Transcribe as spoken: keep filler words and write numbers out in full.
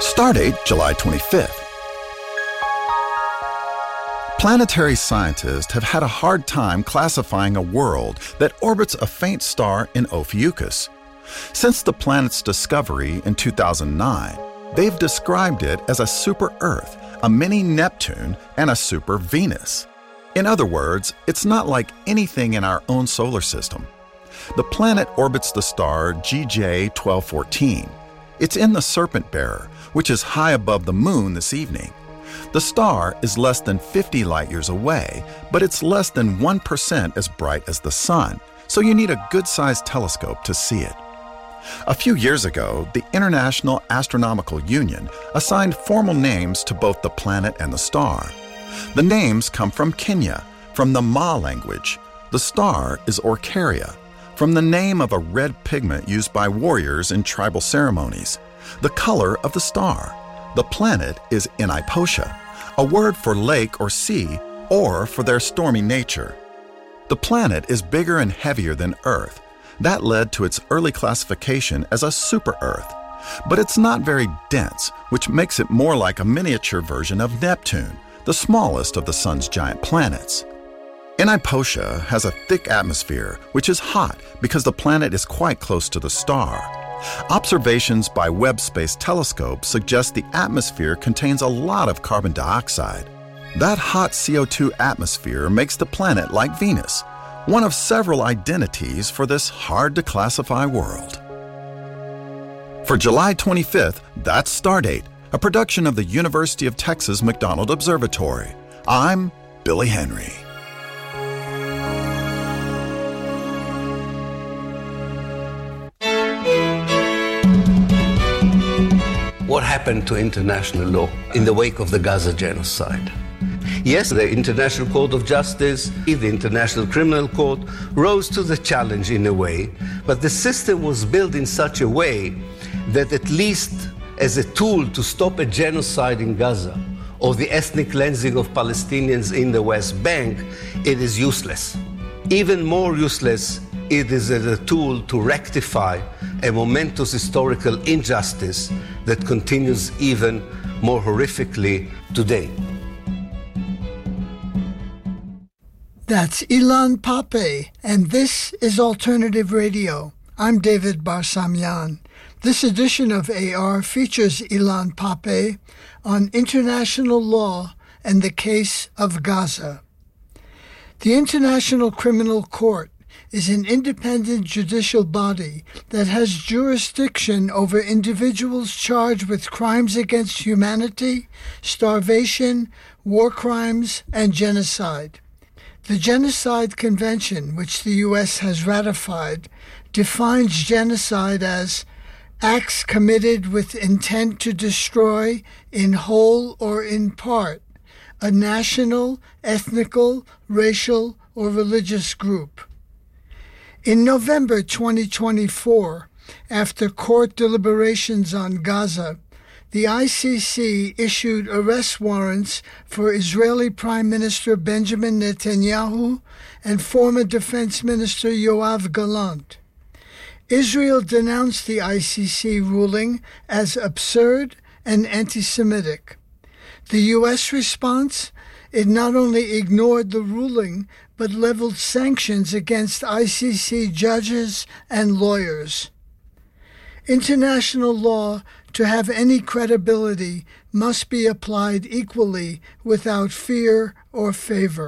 Stardate, July twenty-fifth. Planetary scientists have had a hard time classifying a world that orbits a faint star in Ophiuchus. Since the planet's discovery in two thousand nine, they've described it as a super-Earth, a mini Neptune, and a super-Venus. In other words, it's not like anything in our own solar system. The planet orbits the star G J twelve fourteen. It's in the Serpent Bearer, which is high above the Moon this evening. The star is less than fifty light-years away, but it's less than one percent as bright as the Sun, so you need a good-sized telescope to see it. A few years ago, the International Astronomical Union assigned formal names to both the planet and the star. The names come from Kenya, from the Ma language. The star is Orcaria, from the name of a red pigment used by warriors in tribal ceremonies. The color of the star. The planet is Eniposha, a word for lake or sea, or for their stormy nature. The planet is bigger and heavier than Earth. That led to its early classification as a super-Earth. But it's not very dense, which makes it more like a miniature version of Neptune, the smallest of the Sun's giant planets. Eniposha has a thick atmosphere, which is hot because the planet is quite close to the star. Observations by Webb Space Telescope suggest the atmosphere contains a lot of carbon dioxide. That hot C O two atmosphere makes the planet like Venus, one of several identities for this hard-to-classify world. For July twenty-fifth, that's Stardate, a production of the University of Texas McDonald Observatory. I'm Billy Henry. What happened to international law in the wake of the Gaza genocide? Yes, the International Court of Justice, the International Criminal Court, rose to the challenge in a way, but the system was built in such a way that at least as a tool to stop a genocide in Gaza or the ethnic cleansing of Palestinians in the West Bank, it is useless. Even more useless, it is as a tool to rectify a momentous historical injustice that continues even more horrifically today. That's Ilan Pappé, and this is Alternative Radio. I'm David Barsamian. This edition of A R features Ilan Pappé on international law and the case of Gaza. The International Criminal Court is an independent judicial body that has jurisdiction over individuals charged with crimes against humanity, starvation, war crimes, and genocide. The Genocide Convention, which the U S has ratified, defines genocide as acts committed with intent to destroy, in whole or in part, a national, ethnical, racial, or religious group. In November twenty twenty-four, after court deliberations on Gaza, the I C C issued arrest warrants for Israeli Prime Minister Benjamin Netanyahu and former Defense Minister Yoav Gallant. Israel denounced the I C C ruling as absurd and anti-Semitic. The U S response? It not only ignored the ruling, but leveled sanctions against I C C judges and lawyers. International law, to have any credibility, must be applied equally without fear or favor.